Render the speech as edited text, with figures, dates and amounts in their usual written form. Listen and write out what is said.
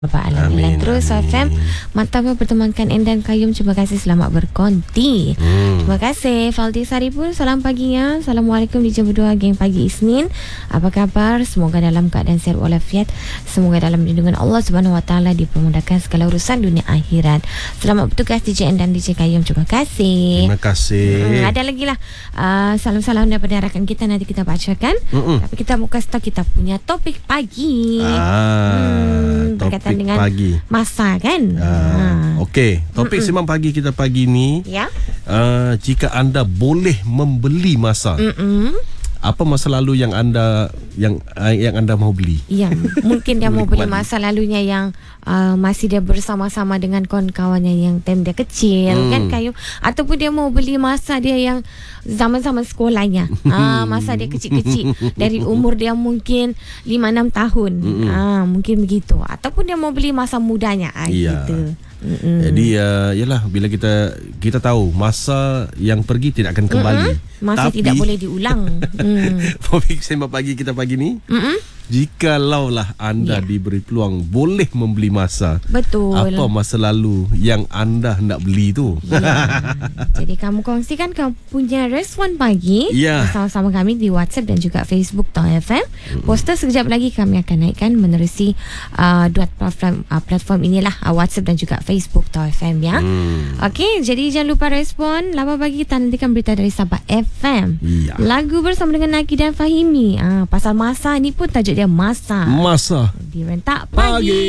Bapak Alamin. Terus FM Mantap bertemankan Endan Kayum. Terima kasih, selamat berkonti. Terima kasih Faldi Sari pun. Salam paginya. Assalamualaikum di jam berdua geng pagi Isnin. Apa khabar? Semoga dalam keadaan sihat walafiat. Semoga dalam lindungan Allah Subhanahu Wa Taala, dipermudahkan segala urusan dunia akhirat. Selamat bertugas DJ Endan, DJ Kayum. Terima kasih. Terima kasih. Ada lagi lah salam-salam daripada rakan kita, nanti kita bacakan. Tapi kita mau kasih tahu kita punya topik pagi. Topik dengan pagi masa kan. Okey, topik sembang pagi kita pagi ni, ya. Jika anda boleh membeli masa, apa masa lalu yang anda mahu beli? Ya, mungkin dia mau beli masa lalunya yang masih dia bersama-sama dengan kawan-kawannya yang time dia kecil, kan Kayu, ataupun dia mau beli masa dia yang zaman-zaman sekolahnya, masa dia kecil-kecil dari umur dia mungkin 5-6 tahun, mungkin begitu, ataupun dia mau beli masa mudanya, gitu. Jadi yalah, bila kita tahu masa yang pergi tidak akan kembali, masih tidak boleh diulang. Topik sembang pagi kita pagi ni, jikalaulah anda diberi peluang boleh membeli masa, betul, apa masa lalu yang anda hendak beli tu? Jadi kamu kongsikan kamu punya respon pagi bersama-sama kami di WhatsApp dan juga Facebook Tauh FM. Poster sekejap lagi kami akan naikkan menerusi dua platform inilah, WhatsApp dan juga Facebook Tauh FM, ya. Okey, jadi jangan lupa respon. Lama pagi kita nantikan berita dari Sabah FM. Lagu bersama dengan Naki dan Fahimi. Pasal masa ni pun tajuk dia masa. Masa Di Rentak Pagi.